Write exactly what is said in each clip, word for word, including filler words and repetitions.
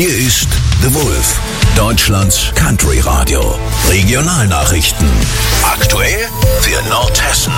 Hier ist The Wolf, Deutschlands Country Radio. Regionalnachrichten. Aktuell für Nordhessen.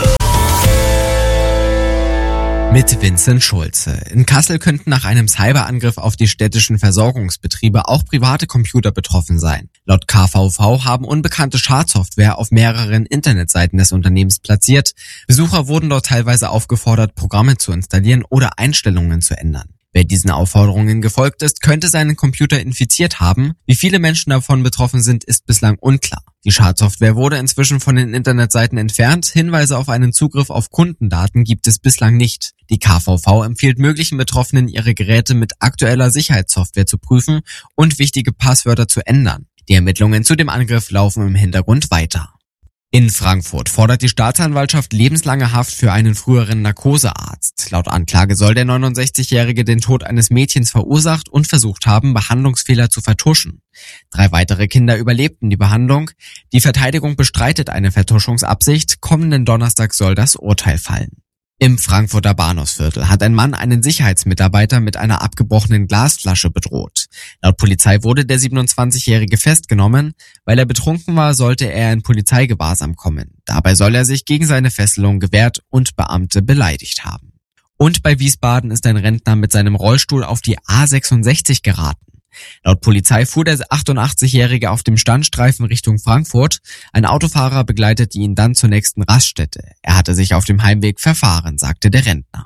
Mit Vincent Schulze. In Kassel könnten nach einem Cyberangriff auf die städtischen Versorgungsbetriebe auch private Computer betroffen sein. Laut K V V haben unbekannte Schadsoftware auf mehreren Internetseiten des Unternehmens platziert. Besucher wurden dort teilweise aufgefordert, Programme zu installieren oder Einstellungen zu ändern. Wer diesen Aufforderungen gefolgt ist, könnte seinen Computer infiziert haben. Wie viele Menschen davon betroffen sind, ist bislang unklar. Die Schadsoftware wurde inzwischen von den Internetseiten entfernt. Hinweise auf einen Zugriff auf Kundendaten gibt es bislang nicht. Die K V V empfiehlt möglichen Betroffenen, ihre Geräte mit aktueller Sicherheitssoftware zu prüfen und wichtige Passwörter zu ändern. Die Ermittlungen zu dem Angriff laufen im Hintergrund weiter. In Frankfurt fordert die Staatsanwaltschaft lebenslange Haft für einen früheren Narkosearzt. Laut Anklage soll der neunundsechzigjährige den Tod eines Mädchens verursacht und versucht haben, Behandlungsfehler zu vertuschen. Drei weitere Kinder überlebten die Behandlung. Die Verteidigung bestreitet eine Vertuschungsabsicht. Kommenden Donnerstag soll das Urteil fallen. Im Frankfurter Bahnhofsviertel hat ein Mann einen Sicherheitsmitarbeiter mit einer abgebrochenen Glasflasche bedroht. Laut Polizei wurde der siebenundzwanzigjährige festgenommen. Weil er betrunken war, sollte er in Polizeigewahrsam kommen. Dabei soll er sich gegen seine Fesselung gewehrt und Beamte beleidigt haben. Und bei Wiesbaden ist ein Rentner mit seinem Rollstuhl auf die A sechsundsechzig geraten. Laut Polizei fuhr der achtundachtzigjährige auf dem Standstreifen Richtung Frankfurt. Ein Autofahrer begleitete ihn dann zur nächsten Raststätte. Er hatte sich auf dem Heimweg verfahren, sagte der Rentner.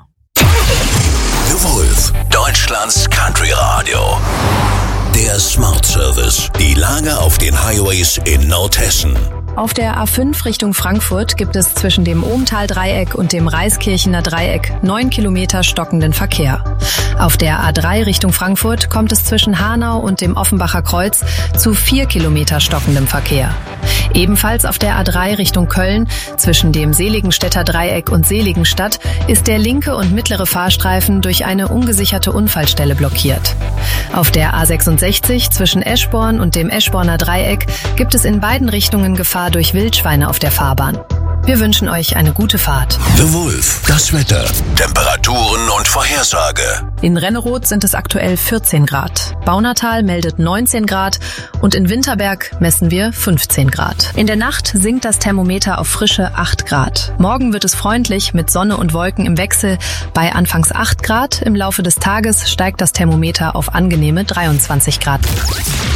The Wolf, Deutschlands Country Radio. Der Smart Service. Die Lage auf den Highways in Nordhessen. Auf der A fünf Richtung Frankfurt gibt es zwischen dem Ohmtal-Dreieck und dem Reiskirchener Dreieck neun Kilometer stockenden Verkehr. Auf der A drei Richtung Frankfurt kommt es zwischen Hanau und dem Offenbacher Kreuz zu vier Kilometer stockendem Verkehr. Ebenfalls auf der A drei Richtung Köln zwischen dem Seligenstädter Dreieck und Seligenstadt ist der linke und mittlere Fahrstreifen durch eine ungesicherte Unfallstelle blockiert. Auf der A sechsundsechzig zwischen Eschborn und dem Eschborner Dreieck gibt es in beiden Richtungen Gefahr durch Wildschweine auf der Fahrbahn. Wir wünschen euch eine gute Fahrt. The Wolf, das Wetter, Temperaturen und Vorhersage. In Renneroth sind es aktuell vierzehn Grad. Baunatal meldet neunzehn Grad und in Winterberg messen wir fünfzehn Grad. In der Nacht sinkt das Thermometer auf frische acht Grad. Morgen wird es freundlich mit Sonne und Wolken im Wechsel bei anfangs acht Grad. Im Laufe des Tages steigt das Thermometer auf angenehme dreiundzwanzig Grad.